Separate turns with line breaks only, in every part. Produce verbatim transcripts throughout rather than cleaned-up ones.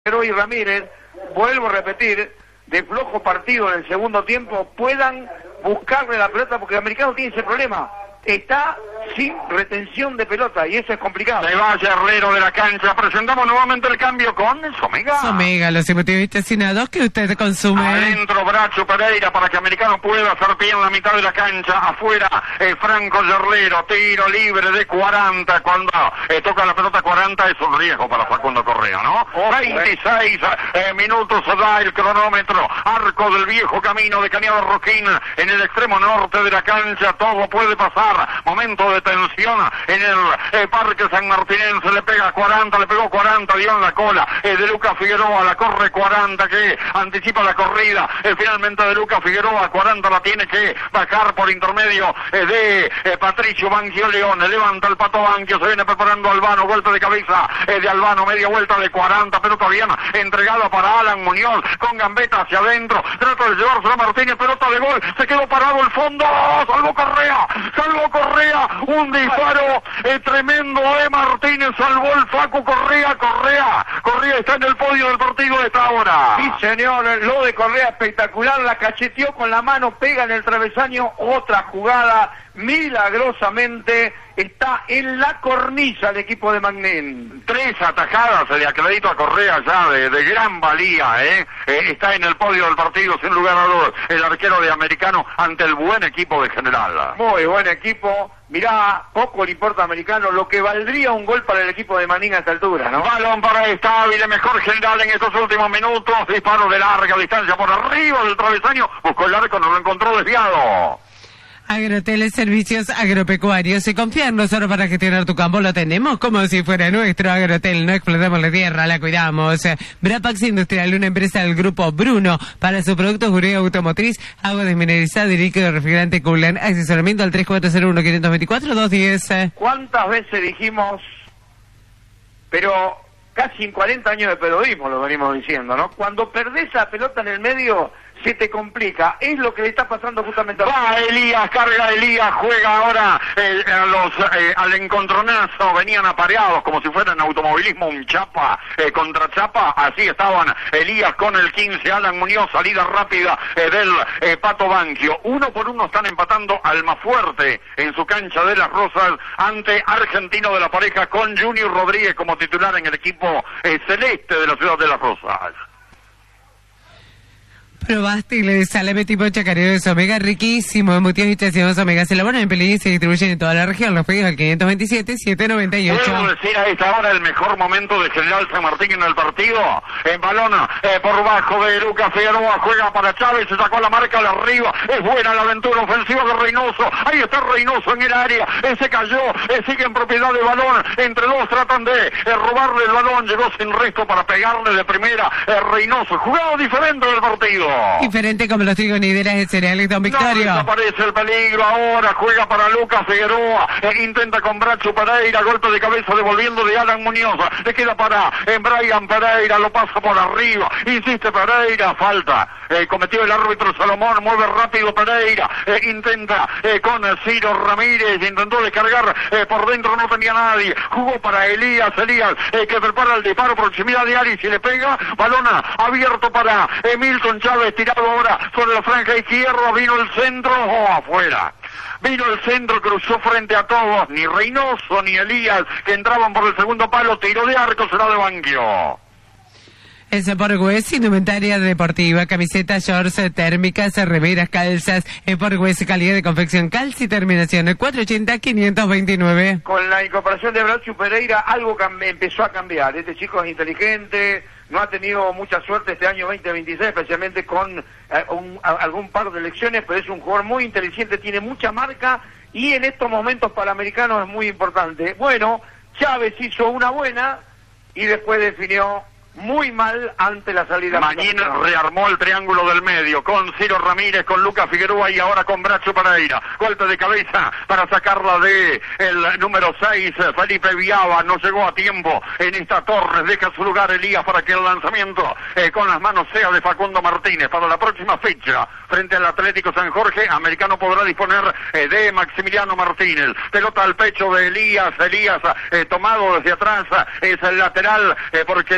Pero y Ramírez, vuelvo a repetir, de flojo partido en el segundo tiempo, puedan buscarle la pelota, porque el americano tiene ese problema, está sin retención de pelota y eso es complicado.
Se va Herrero de la cancha. Presentamos nuevamente el cambio con Somega.
Somega, los emotivistas cinados que usted consume.
Adentro Bracho Pereira para que Americano pueda hacer pie en la mitad de la cancha. Afuera eh, Franco Herrero, tiro libre de cuarenta. Cuando eh, toca la pelota cuarenta es un riesgo para Facundo Correa, ¿no? Oh, veintiséis eh, minutos da el cronómetro. Arco del viejo camino de Cañada Roquín en el extremo norte de la cancha. Todo puede pasar. Momento de tensión en el eh, Parque San Martinense. Le pega cuarenta, le pegó cuarenta, dio en la cola eh, de Lucas Figueroa, la corre cuarenta que anticipa la corrida eh, finalmente de Lucas Figueroa. Cuarenta la tiene que bajar por intermedio eh, de eh, Patricio Banquio León. Levanta el Pato Banquio, se viene preparando Albano, golpe de cabeza eh, de Albano, media vuelta de cuarenta, pelota bien entregada para Alan Muñoz con gambeta hacia adentro, trata de llevársela Martínez, pelota de gol, se quedó parado el fondo, salvó Correa, salvó Correa, un disparo eh, tremendo de Martínez, salvó el Facu Correa, Correa, Correa está en el podio del partido de esta hora.
Sí señor, lo de Correa espectacular, la cacheteó con la mano, pega en el travesaño, otra jugada, milagrosamente está en la cornisa el equipo de Magnin.
Tres atajadas de acredito a Correa ya de, de gran valía, ¿eh? eh está en el podio del partido sin lugar a dudas el arquero de Americano ante el buen equipo de General.
Muy buen equipo, mirá, poco le importa a Americano, lo que valdría un gol para el equipo de Magnin a esta altura, ¿no?
Balón para Estable, mejor General en estos últimos minutos, disparo de larga distancia por arriba del travesaño, buscó el arco, no lo encontró desviado.
Agrotel Servicios Agropecuarios. Si confía en nosotros para gestionar tu campo, lo tenemos como si fuera nuestro. Agrotel, no explotamos la tierra, la cuidamos. Brapax Industrial, una empresa del grupo Bruno, para sus productos urea automotriz, agua desmineralizada y líquido refrigerante Coolant. Asesoramiento al tres cuatro cero uno cinco dos cuatro dos diez.
¿Cuántas veces dijimos, pero casi en cuarenta años de periodismo lo venimos diciendo, ¿no? Cuando perdés la pelota en el medio, se te complica, es lo que le está pasando justamente a...
Va Elías, carga Elías, juega ahora eh, a los, eh, al encontronazo, venían apareados como si fueran automovilismo, un chapa eh, contra chapa, así estaban Elías con el quince, Alan Muñoz, salida rápida eh, del eh, Pato Banquio, uno por uno están empatando Almafuerte en su cancha de Las Rosas ante Argentino de la Pareja con Junior Rodríguez como titular en el equipo eh, celeste de la ciudad de Las Rosas.
Probaste y le salame tipo chacarero de Somega, riquísimo, embutidos y chacidos Somega, se elaboran en Pelín y se distribuyen en toda la región. Los pedidos al quinientos veintisiete, setecientos noventa y ocho.
¿Puedo decir a esta hora el mejor momento de General San Martín en el partido? En balón eh, por bajo de Lucas Figueroa, juega para Chávez, se sacó la marca de arriba, es buena la aventura ofensiva de Reynoso, ahí está Reynoso en el área, eh, se cayó, eh, sigue en propiedad de balón, entre dos tratan de eh, robarle el balón, llegó sin resto para pegarle de primera eh, Reynoso, jugado diferente del partido.
Diferente como los trigonideras de cereales, don Victorio.
No desaparece el peligro ahora, juega para Lucas Figueroa, eh, intenta con Bracho Pereira, golpe de cabeza devolviendo de Alan Muñoz, le queda para eh, Brian Pereira, lo pasa por arriba, insiste Pereira, falta, eh, cometió el árbitro Salomón, mueve rápido Pereira, eh, intenta eh, con Ciro Ramírez, intentó descargar eh, por dentro, no tenía nadie, jugó para Elías, Elías eh, que prepara el disparo, proximidad de Ari, si le pega, balona abierto para eh, Milton Chávez, tirado ahora sobre la franja izquierda, vino el centro, oh, afuera. Vino el centro, cruzó frente a todos, ni Reynoso ni Elías, que entraban por el segundo palo, tiro de arco, será de Banquio.
Es Portgües, indumentaria deportiva, camisetas, shorts, térmicas, remeras, calzas. En Portgües, calidad de confección, calza y terminación, cuatro ochenta, quinientos veintinueve.
Con la incorporación de Bracho Pereira, algo empezó a cambiar. Este chico es inteligente, no ha tenido mucha suerte este año veinte veintiséis, especialmente con eh, un, a, algún par de elecciones, pero es un jugador muy inteligente, tiene mucha marca y en estos momentos para americanos es muy importante. Bueno, Chávez hizo una buena y después definió muy mal ante la salida.
Mañín rearmó el triángulo del medio con Ciro Ramírez, con Lucas Figueroa y ahora con Bracho Pereira. Golpe de cabeza para sacarla de el número seis, Felipe Viaba. No llegó a tiempo en esta torre. Deja su lugar Elías para que el lanzamiento eh, con las manos sea de Facundo Martínez. Para la próxima fecha, frente al Atlético San Jorge, Americano podrá disponer eh, de Maximiliano Martínez. Pelota al pecho de Elías. Elías eh, tomado desde atrás. Es el lateral eh, porque la terminó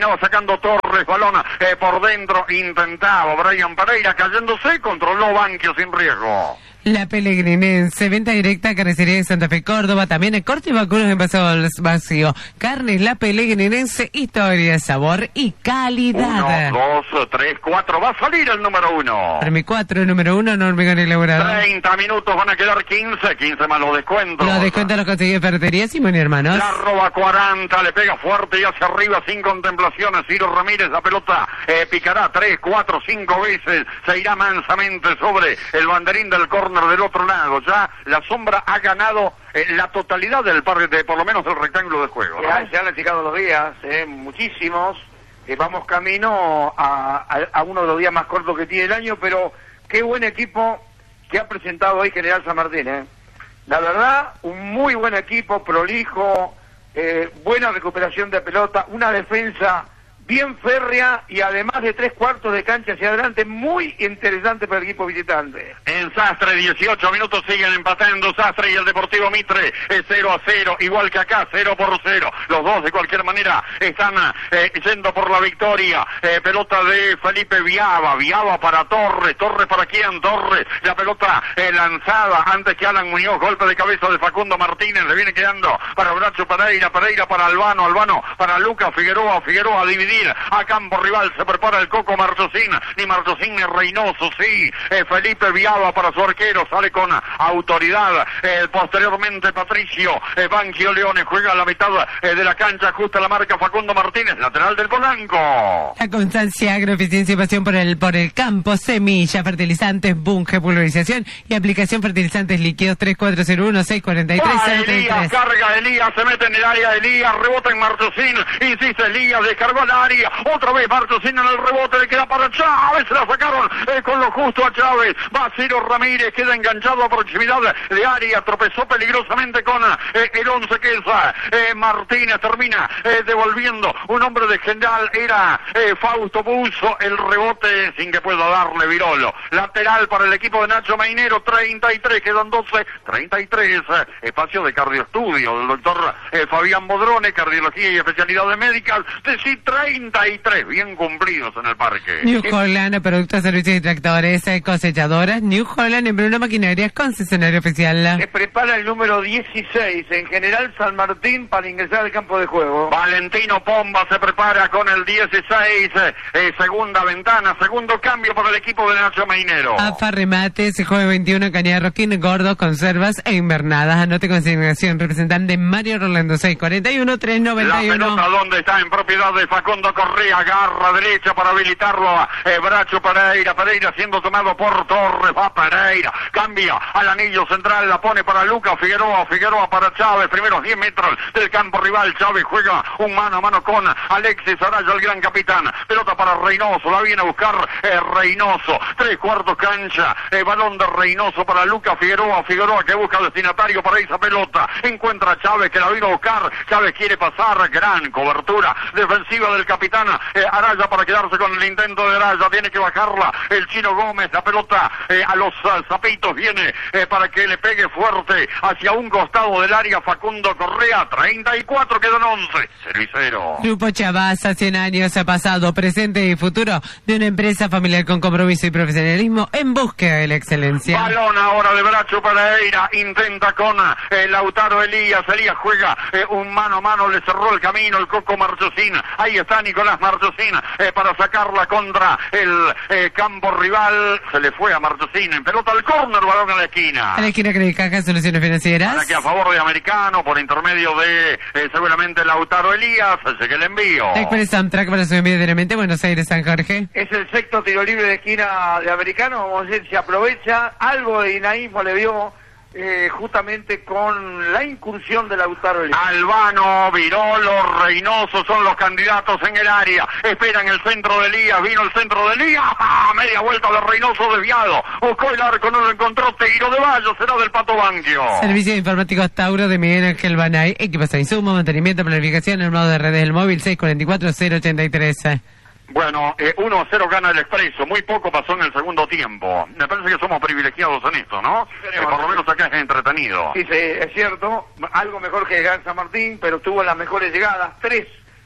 terminaba sacando Torres, balón eh, por dentro, intentaba Brian Pereira cayéndose, controló Banquio sin riesgo.
La Pelegrinense, venta directa, carnicería de Santa Fe, Córdoba, también el corte y vacunos en pasado vacío. Carnes La Pelegrinense, historia, sabor y calidad.
Uno, dos, tres, cuatro, va a salir el número uno.
Para mi cuatro, número uno, no hormigón elaborado.
treinta minutos, van a quedar quince, quince más los descuentos.
Los descuentos los conseguí de Ferretería Simón y Hermanos.
La roba cuarenta, le pega fuerte y hacia arriba sin contemplaciones. Ciro Ramírez, la pelota eh, picará tres, cuatro, cinco veces. Se irá mansamente sobre el banderín del córner del otro lado. Ya la sombra ha ganado eh, la totalidad del par de, por lo menos del rectángulo de juego, ¿no?
Ya se han achicado los días, eh, muchísimos. Eh, vamos camino a, a, a uno de los días más cortos que tiene el año, pero qué buen equipo que ha presentado hoy General San Martín, eh. La verdad, un muy buen equipo, prolijo, eh, buena recuperación de pelota, una defensa bien férrea y además de tres cuartos de cancha hacia adelante, muy interesante para el equipo visitante.
En Sastre, dieciocho minutos, siguen empatando Sastre y el Deportivo Mitre, es cero a cero, igual que acá, cero por cero. Los dos, de cualquier manera, están eh, yendo por la victoria. Eh, pelota de Felipe Viaba, Viaba para Torres, Torres para quién, Torres, la pelota eh, lanzada antes que Alan Muñoz, golpe de cabeza de Facundo Martínez, le viene quedando para Bracho Pereira, Pereira para Albano, Albano para Lucas Figueroa, Figueroa a dividir a campo rival, se prepara el Coco Marchosín, ni Marchosín ni Reynoso, sí, eh, Felipe Viaba para su arquero, sale con autoridad, eh, posteriormente Patricio, eh, Banquio Leones juega a la mitad eh, de la cancha, ajusta la marca Facundo Martínez, lateral del Polanco.
La constancia, agroeficiencia y pasión por el, por el campo, semilla, fertilizantes, bunge, pulverización y aplicación fertilizantes líquidos tres cuatro cero uno seis cuatro tres cero tres tres.
Elías, carga Elías, se mete en el área Elías, rebota en Marchosín, insiste Elías, descargó el área, otra vez Marchosín en el rebote, le queda para Chávez, se la sacaron eh, con lo justo a Chávez, va Ciro Ramírez, queda enganchado a proximidad de área, tropezó peligrosamente con eh, el once que es eh, Martínez, termina eh, devolviendo un hombre de General, era eh, Fausto Buzo, el rebote sin que pueda darle Virolo, lateral para el equipo de Nacho Mainero, treinta y tres, quedan doce, treinta y tres, eh, espacio de cardioestudio del doctor eh, Fabián Bodrone, cardiología y especialidades médicas, de sí, treinta y tres, bien cumplidos en el parque.
New Holland, productos, servicios y tractores, eh, cosechadoras, New Holland, en Bruno Maquinarias, concesionario oficial.
Se prepara el número dieciséis en General San Martín para ingresar al campo de juego.
Valentino Pomba se prepara con el dieciséis, eh, segunda ventana, segundo cambio para el equipo de Nacho Mainero.
AFA Remates, jueves veintiuno, Cañada Roquín, gordos, conservas e invernadas. Anote consignación, representante Mario Rolando, seis cuarenta y uno, tres noventa y uno.
La pelota donde está, en propiedad de Facundo Correa, garra derecha para habilitarlo a eh, Bracho Pereira, Pereira siendo tomado por Torres, va Pereira, cambia al anillo central, la pone para Lucas Figueroa, Figueroa para Chávez, primeros diez metros del campo rival, Chávez juega un mano a mano con Alexis Araya, el gran capitán, pelota para Reynoso, la viene a buscar eh, Reynoso, tres cuartos cancha, eh, balón de Reynoso para Lucas Figueroa, Figueroa que busca destinatario para esa pelota, encuentra a Chávez que la vino a buscar, Chávez quiere pasar, gran cobertura defensiva del capitán eh, Araya para quedarse con el intento de Araya, tiene que bajarla el Chino Gómez, la pelota eh, a los uh, zapitos viene eh, para que le pegue fuerte hacia un costado del área Facundo Correa, treinta y cuatro, quedan once, cero y cero.
Grupo Chavasa, cien años ha pasado, presente y futuro de una empresa familiar con compromiso y profesionalismo en búsqueda de la excelencia.
Balón ahora de Bracho Pereira, intenta con eh, Lautaro Elías, Elías juega eh, un mano a mano, le cerró el camino el Coco Marchosín, ahí está Nicolás Marchosín eh, para sacarla contra el eh, campo rival, se le fue a Marchosín, en pelota al córner, balón a la esquina.
A la esquina Credit Caja, soluciones financieras.
Para que a favor de Americano, por intermedio de eh, seguramente Lautaro Elías, llegue el envío.
Express Amtrak para su envío diariamente Buenos Aires, San Jorge.
Es el sexto tiro libre de esquina de Americano, vamos a decir, se aprovecha, algo de dinamismo le vio eh, justamente con la incursión de Lautaro Elías.
Albano, Virolo, Reynoso son los candidatos en el área, esperan el centro de Elías, vino el centro de Elías, ¡ah! Media vuelta de Reynoso desviado, buscó el arco, no lo encontró, tiro de Bayo, será del Pato Banquio.
Servicios informáticos Tauro de Miguel Ángel Banay, equipos de insumo, mantenimiento, planificación, armado de redes del móvil, seis cuatro cuatro, cero ocho tres.
Bueno, eh, uno a cero gana el Expreso, muy poco pasó en el segundo tiempo. Me parece que somos privilegiados en esto, ¿no?
Sí,
eh, por lo menos acá es entretenido.
Sí, sí, es cierto, algo mejor que Gran San Martín, pero tuvo las mejores llegadas, tres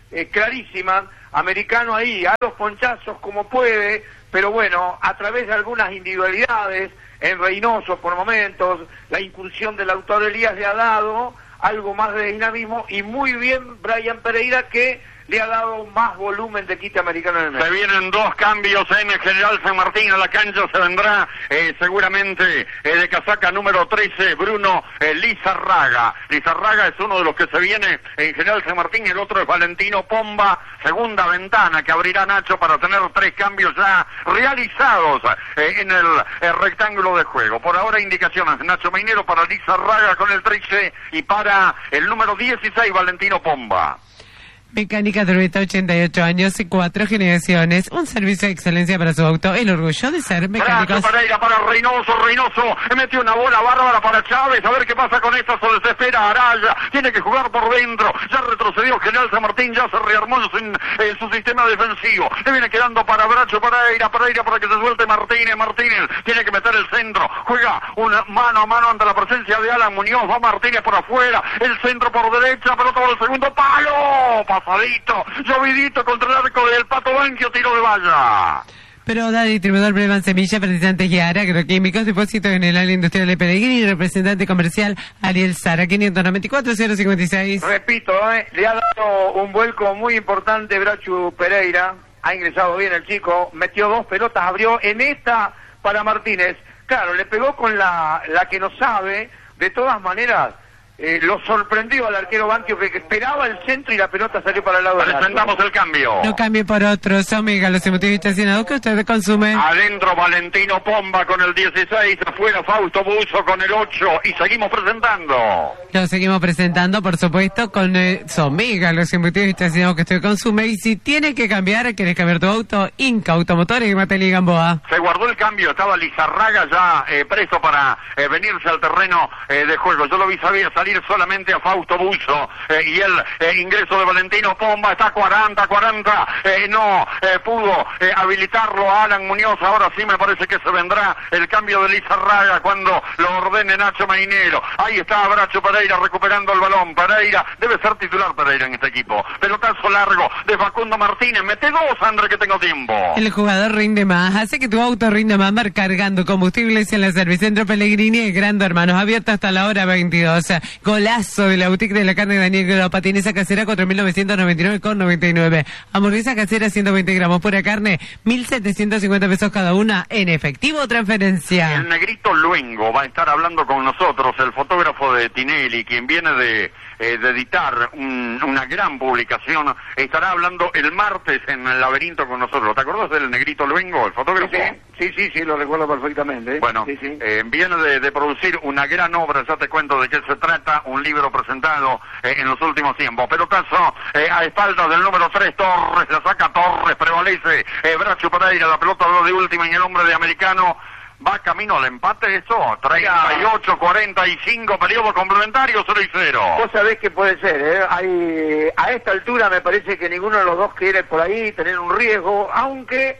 eh, clarísima. Americano ahí, a los ponchazos como puede, pero bueno, a través de algunas individualidades, en Reynoso por momentos, la incursión del autor Elías le ha dado algo más de dinamismo, y muy bien Brian Pereira, que le ha dado más volumen de quite americano en el medio.
Se vienen dos cambios en el General San Martín. A la cancha se vendrá eh, seguramente eh, de casaca número trece, Bruno eh, Lizarraga. Lizarraga es uno de los que se viene en General San Martín, el otro es Valentino Pomba. Segunda ventana que abrirá Nacho para tener tres cambios ya realizados eh, en el, el rectángulo de juego. Por ahora indicaciones, Nacho Mainero para Lizarraga con el trece y para el número dieciséis, Valentino Pomba.
Mecánica Turbeta, ochenta y ocho años y cuatro generaciones. Un servicio de excelencia para su auto. El orgullo de ser mecánicos.
Gracias Pereira para Reynoso. Reynoso metió una bola bárbara para Chávez. A ver qué pasa con esta. Se desespera Araya. Tiene que jugar por dentro. Ya retrocedió General San Martín. Ya se rearmó en, en su sistema defensivo. Le viene quedando para Bracho Pereira. Pereira para que se suelte Martínez. Martínez tiene que meter el centro. Juega una mano a mano ante la presencia de Alan Muñoz. Va Martínez por afuera. El centro por derecha. Pelota por el segundo palo. Pasadito, llovidito contra el arco del Pato Banquio, tiro de valla.
Pero da distribuidor Brevan Semilla, fertilizantes Yara, agroquímicos, depósito general industrial de Pellegrini, representante comercial Ariel Sara, quinientos noventa y cuatro cero cincuenta y seis.
Repito, eh, le ha dado un vuelco muy importante Bracho Pereira, ha ingresado bien el chico, metió dos pelotas, abrió en esta para Martínez. Claro, le pegó con la, la que no sabe, de todas maneras. Eh, lo sorprendió al arquero Banquio, que esperaba el centro y la pelota salió para el lado de
Presentamos el cambio.
No cambie por otros, Omega, los emotivos estacionados que usted consume.
Adentro Valentino Pomba con el dieciséis, afuera Fausto Buzo con el ocho, y seguimos presentando.
Lo seguimos presentando, por supuesto, con eh, Omega, los emotivos estacionados que usted consume. Y si tiene que cambiar, querés cambiar tu auto, Inca Automotores y Mateli Gamboa.
Se guardó el cambio, estaba Lizarraga ya eh, preso para eh, venirse al terreno eh, de juego. Yo lo vi sabía salir solamente a Fausto Buzo eh, y el eh, ingreso de Valentino Pomba está cuarenta cuarenta, eh, no eh, pudo eh, habilitarlo a Alan Muñoz. Ahora sí me parece que se vendrá el cambio de Lizarraga cuando lo ordene Nacho Mainero. Ahí está Bracho Pereira recuperando el balón. Pereira debe ser titular Pereira en este equipo. Pelotazo largo de Facundo Martínez. Mete dos, André, que tengo tiempo.
El jugador rinde más, hace que tu auto rinda más cargando combustibles en la Servicentro Pellegrini y Grande Hermanos, abierto hasta la hora veintidós. Golazo de la boutique de la carne de Daniel Grau. Patinesa casera cuatro mil novecientos noventa y nueve con noventa y nueve. Hamburguesa casera ciento veinte gramos. Pura carne mil setecientos cincuenta pesos cada una en efectivo o transferencia.
El negrito Luengo va a estar hablando con nosotros, el fotógrafo de Tinelli, quien viene de, eh, de editar un, una gran publicación. Estará hablando el martes en el laberinto con nosotros. ¿Te acordás del negrito Luengo, el fotógrafo?
Sí, sí, sí, sí, lo recuerdo perfectamente. ¿eh?
Bueno,
sí, sí.
Eh, viene de, de producir una gran obra, ya te cuento de qué se trata, un libro presentado eh, en los últimos tiempos. Pelotazo eh, a espaldas del número tres, Torres, la saca Torres, prevalece eh, Bracho Pereira, la pelota de última en el hombre de Americano. Va camino al empate eso, treinta y ocho cuarenta y cinco, periodo complementario, cero y cero.
Vos sabés que puede ser, ¿eh? Hay, a esta altura me parece que ninguno de los dos quiere por ahí tener un riesgo, aunque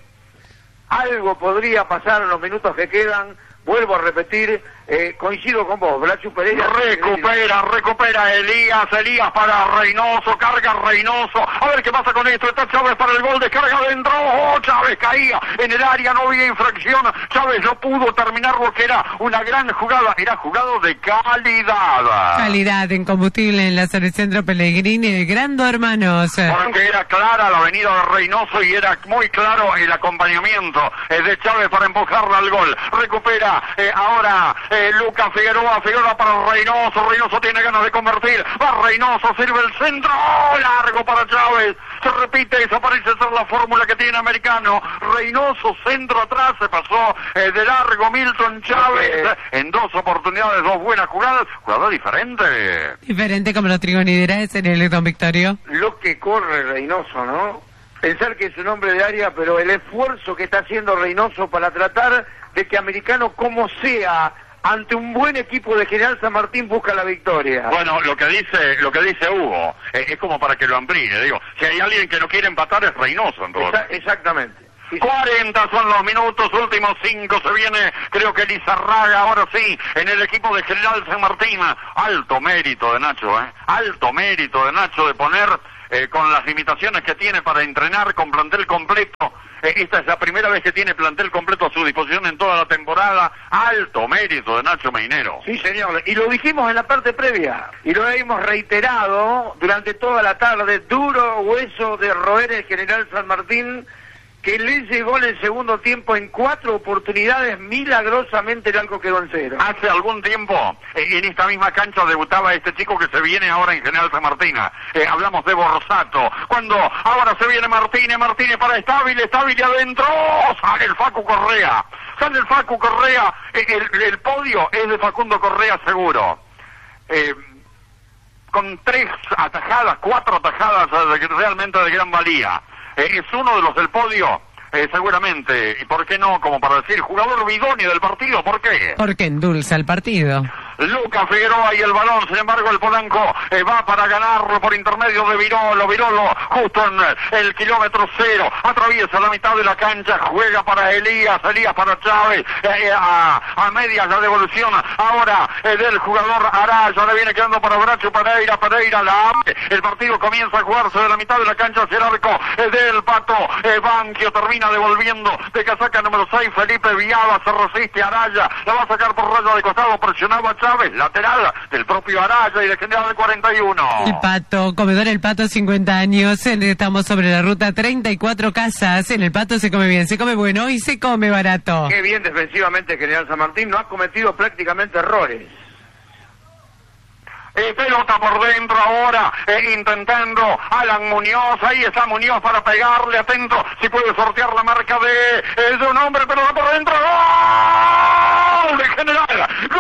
algo podría pasar en los minutos que quedan. Vuelvo a repetir, eh, coincido con vos, Bracho Pereira.
Recupera, recupera Elías, Elías para Reynoso, carga Reynoso. A ver qué pasa con esto, está Chávez para el gol, descarga adentro. Oh, Chávez caía en el área, no había infracción. Chávez no pudo terminar lo que era una gran jugada, era jugado de calidad.
Calidad en combustible en la Servicentro Pellegrini de Grande Hermanos.
Porque era clara la avenida de Reynoso y era muy claro el acompañamiento eh, de Chávez para empujarla al gol. Recupera Eh, ahora eh, Lucas Figueroa, Figueroa para Reynoso, Reynoso tiene ganas de convertir, va Reynoso, sirve el centro, ¡oh! Largo para Chávez, se repite, esa parece ser la fórmula que tiene Americano. Reynoso, centro atrás, se pasó eh, de largo Milton Chávez, eh, en dos oportunidades, dos buenas jugadas, jugador diferente.
Diferente como los trigonideras en el Don Victorio.
Lo que corre Reynoso, ¿no? Pensar que es un hombre de área, pero el esfuerzo que está haciendo Reynoso para tratar de que Americano, como sea, ante un buen equipo de General San Martín, busca la victoria.
Bueno, lo que dice lo que dice Hugo, eh, es como para que lo amplíe, digo, si hay alguien que no quiere empatar es Reynoso, entonces.
Esa, exactamente. Sí, sí.
cuarenta son los minutos, últimos cinco, se viene, creo que Lizarraga, ahora sí, en el equipo de General San Martín. Alto mérito de Nacho, ¿eh? Alto mérito de Nacho de poner eh, con las limitaciones que tiene para entrenar con plantel completo. Eh, esta es la primera vez que tiene plantel completo a su disposición en toda la temporada. Alto mérito de Nacho Meinero.
Sí, señor. Y lo dijimos en la parte previa. Y lo hemos reiterado durante toda la tarde. Duro hueso de roer el General San Martín, que le llegó en el segundo tiempo en cuatro oportunidades, milagrosamente el Alco quedó en cero.
Hace algún tiempo, eh, en esta misma cancha debutaba este chico que se viene ahora en General San Martín. Eh, hablamos de Borsato. Cuando ahora se viene Martínez, Martínez para Estable, Estable adentro, ¡oh! Sale el Facu Correa. Sale el Facu Correa, eh, el, el podio es de Facundo Correa seguro. Eh, con tres atajadas, cuatro atajadas eh, realmente de gran valía. Eh, es uno de los del podio, eh, seguramente, y por qué no, como para decir, jugador bidóneo del partido, ¿por qué?
Porque endulza el partido.
Lucas Figueroa y el balón, sin embargo el Polanco eh, va para ganarlo por intermedio de Virolo, Virolo justo en el kilómetro cero, atraviesa la mitad de la cancha, juega para Elías, Elías para Chávez, eh, a, a medias la devolución ahora eh, del jugador Araya, le viene quedando para Bracho Pereira, Pereira la abre, el partido comienza a jugarse de la mitad de la cancha hacia el arco eh, del Pato, eh, Banquio termina devolviendo de casaca número seis, Felipe Viaba, se resiste Araya, la va a sacar por raya de costado, presionaba a Chávez, lateral del propio Araya y de General de cuarenta y uno.
El Pato, comedor El Pato, cincuenta años, estamos sobre la ruta treinta y cuatro casas, en El Pato se come bien, se come bueno y se come barato.
Qué bien defensivamente General San Martín, no ha cometido prácticamente errores.
Eh, pelota por dentro ahora, eh, intentando Alan Muñoz, ahí está Muñoz para pegarle, atento, si puede sortear la marca de, eh, de un hombre, pelota por dentro, ¡gol! De General, ¡gol!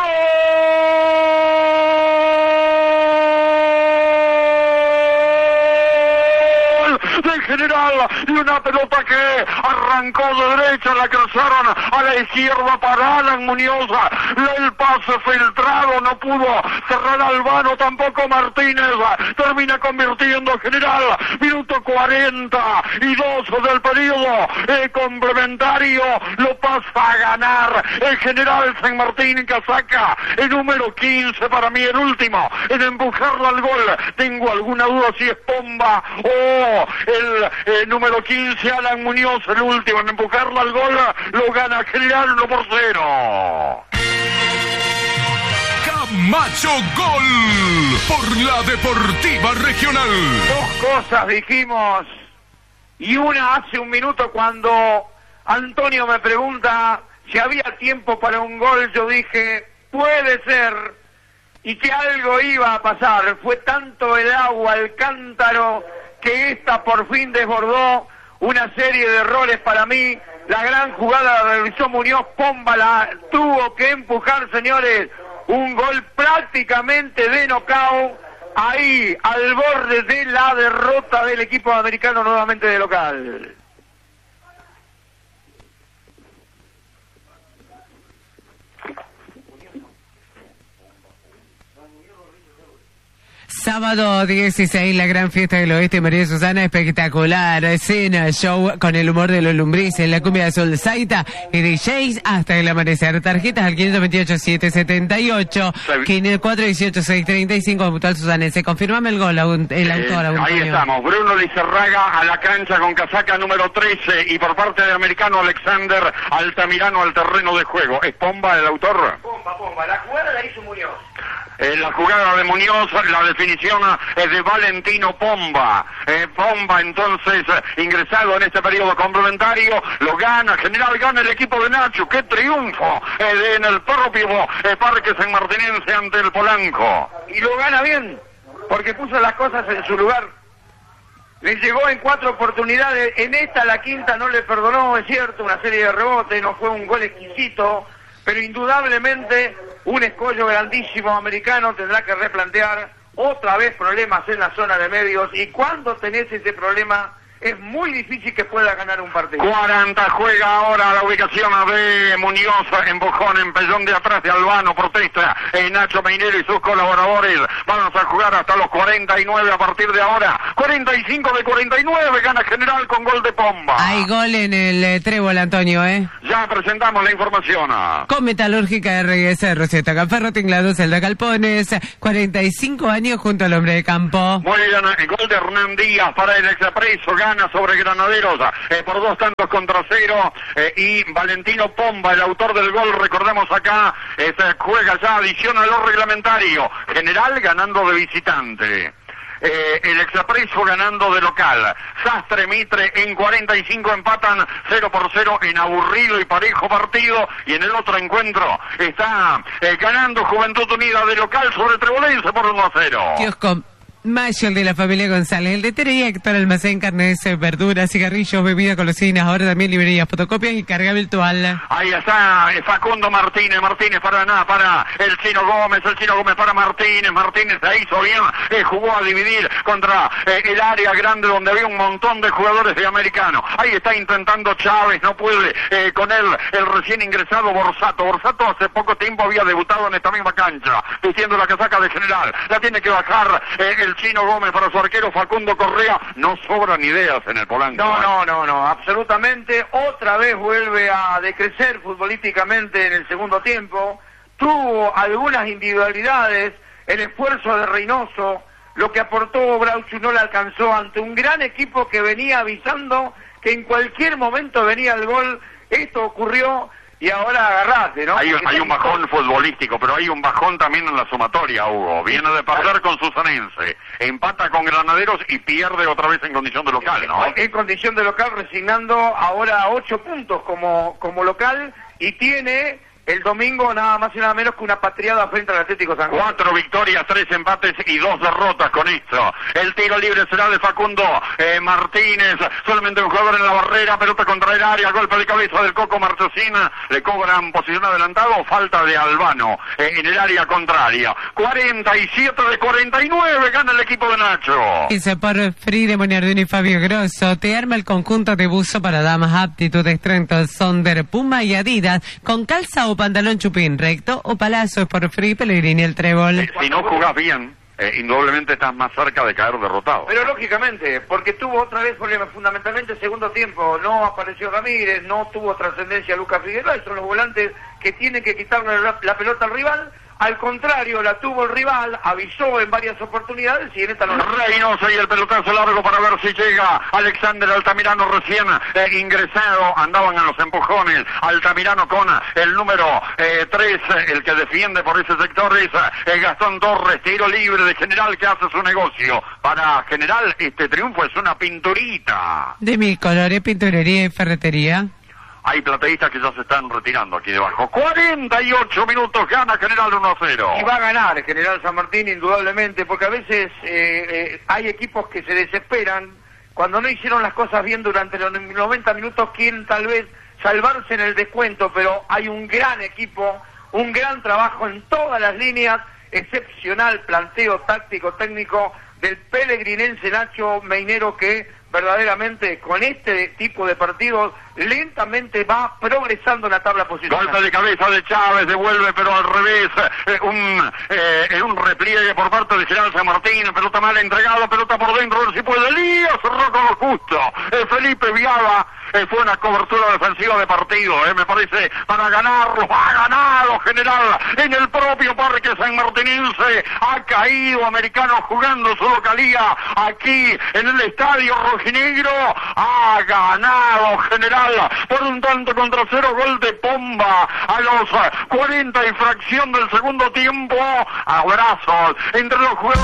Del General, y una pelota que arrancó de derecha, la cruzaron a la izquierda para Alan Muñoz, el pase filtrado, no pudo cerrar Albano, tampoco Martínez, termina convirtiendo General, minuto cuarenta y dos del periodo eh, complementario, lo pasa a ganar el General San Martín, casaca el número quince, para mí el último en empujarlo al gol. Tengo alguna duda si es Pomba o el eh, número quince, Alan Muñoz, el último en empujarlo al gol, lo gana General uno por cero.
Camacho Gol por la Deportiva Regional.
Dos cosas dijimos, y una hace un minuto cuando Antonio me pregunta si había tiempo para un gol, yo dije, puede ser, y que algo iba a pasar. Fue tanto el agua, el cántaro, que esta por fin desbordó una serie de errores para mí. La gran jugada la realizó Muñoz, Pomba la tuvo que empujar, señores. Un gol prácticamente de nocaut, ahí al borde de la derrota del equipo americano nuevamente de local.
Sábado dieciséis, la gran fiesta del oeste, María Susana, espectacular, escena, show con el humor de los lumbrices, la cumbia de Sol Saita y D Js hasta el amanecer. Tarjetas al quinientos veintiocho, setecientos setenta y ocho, cuatro dieciocho, seiscientos treinta y cinco, Mutual Susanense. Confirmame el gol, el autor.
Eh, ahí estamos, Bruno Lizarraga a la cancha con casaca número trece y por parte del americano Alexander Altamirano al terreno de juego. ¿Es Pomba el autor?
Pomba, Pomba, la jugada la hizo Muñoz.
Eh, la jugada de Muñoz, la definición es de Valentino Pomba. Eh, Pomba entonces eh, ingresado en este periodo complementario, lo gana, General gana el equipo de Nacho. ¡Qué triunfo! Eh, en el propio eh, Parque San Martinense ante el Polanco.
Y lo gana bien, porque puso las cosas en su lugar. Le llegó en cuatro oportunidades, en esta la quinta no le perdonó, es cierto, una serie de rebotes, no fue un gol exquisito, pero indudablemente un escollo grandísimo americano tendrá que replantear otra vez problemas en la zona de medios, y cuando tenés ese problema es muy difícil que pueda ganar un partido.
cuarenta juega ahora la ubicación de Muñoz, empujón, empellón de atrás de Albano, protesta eh, Nacho Meinero y sus colaboradores. Vamos a jugar hasta los cuarenta y nueve a partir de ahora. cuarenta y cinco de cuarenta y nueve, gana General con gol de Pomba.
Hay gol en el eh, trébol, Antonio, ¿eh?
Ya presentamos la información.
Con Metalúrgica de Reyes, Rosetta Caferro, Tinglado, Celda Calpones, cuarenta y cinco años junto al hombre de campo.
Muy bien, el gol de Hernán Díaz para el Expreso, gana sobre Granaderos eh, por dos tantos contra cero, eh, y Valentino Pomba, el autor del gol, recordemos acá, eh, se juega ya, adiciona a lo reglamentario, General ganando de visitante. Eh, el Expreso ganando de local. Sastre Mitre en cuarenta y cinco empatan cero por cero en aburrido y parejo partido, y en el otro encuentro está eh, ganando Juventud Unida de local sobre Trebolense por uno a cero.
Kiosco Mayo, el de la familia González, el de Tere y Héctor, almacén, carnes, verduras, cigarrillos, bebidas, golosinas, ahora también librerías, fotocopias y carga virtual.
Ahí está eh, Facundo Martínez, Martínez para nada, para el Chino Gómez, el Chino Gómez para Martínez, Martínez se hizo bien, eh, jugó a dividir contra eh, el área grande donde había un montón de jugadores de americano. Ahí está intentando Chávez, no puede, eh, con él el recién ingresado Borsato. Borsato hace poco tiempo había debutado en esta misma cancha, vistiendo la casaca de General. La tiene que bajar eh, el Chino Gómez para su arquero Facundo Correa. No sobran ideas en el Polanco.
No, no, no, no, absolutamente. Otra vez vuelve a decrecer futbolísticamente en el segundo tiempo. Tuvo algunas individualidades, el esfuerzo de Reynoso, lo que aportó Brauchu no le alcanzó ante un gran equipo que venía avisando que en cualquier momento venía el gol. Esto ocurrió y ahora agarrate, ¿no?
Hay, hay un bajón futbolístico, pero hay un bajón también en la sumatoria, Hugo. Viene de perder con Susanense, empata con Granaderos y pierde otra vez en condición de local, ¿no?
En condición de local, resignando ahora ocho puntos como, como local, y tiene el domingo nada más y nada menos que una patriada frente al Atlético San Juan.
Cuatro victorias, tres empates y dos derrotas con esto. El tiro libre será de Facundo eh, Martínez, solamente un jugador en la barrera, pelota contra el área, golpe de cabeza del Coco Marchesina, le cobran posición adelantado, falta de Albano eh, en el área contraria. cuarenta y siete de cuarenta y nueve, gana el equipo de Nacho.
Dice por Free de Moniardino y Fabio Grosso, te arma el conjunto de buzo para damas, aptitud, estrento, Sonder, Puma y Adidas, con calza o pantalón chupín recto o palazo, por Free, Pellegrini, el trébol.
Eh, si no jugás bien, eh, indudablemente estás más cerca de caer derrotado.
Pero lógicamente, porque tuvo otra vez problemas, fundamentalmente el segundo tiempo, no apareció Ramírez, no tuvo trascendencia Lucas Figueroa, son los volantes que tienen que quitarle la, la pelota al rival. Al contrario, la tuvo el rival, avisó en varias oportunidades y en esta no.
Reynoso y el pelotazo largo para ver si llega Alexander Altamirano, recién eh, ingresado, andaban a los empujones. Altamirano con el número eh, tres, el que defiende por ese sector es eh, Gastón Torres, tiro libre de General que hace su negocio. Para General este triunfo es una pinturita.
De mil colores, pinturería y ferretería.
Hay plateístas que ya se están retirando aquí debajo. cuarenta y ocho minutos, gana General uno a cero.
Y va a ganar General San Martín indudablemente, porque a veces eh, eh, hay equipos que se desesperan cuando no hicieron las cosas bien durante los noventa minutos, quieren tal vez salvarse en el descuento, pero hay un gran equipo, un gran trabajo en todas las líneas, excepcional planteo táctico, técnico del pellegrinense Nacho Meinero, que verdaderamente con este tipo de partidos lentamente va progresando en la tabla posicional.
Golpe de cabeza de Chávez, devuelve pero al revés, eh, un eh, un repliegue por parte de General San Martín, pelota mal entregada, pelota por dentro, a ver si puede, Lío, cerró con lo justo, eh, Felipe Viaba, eh, fue una cobertura defensiva de partido, eh, me parece, para ganarlo, ha ganado General en el propio Parque San Martinense, ha caído Americano jugando su localía aquí en el estadio rojinegro, ha ganado General por un tanto contra cero, gol de Pomba a los cuarenta y fracción del segundo tiempo. Abrazos entre los jugadores.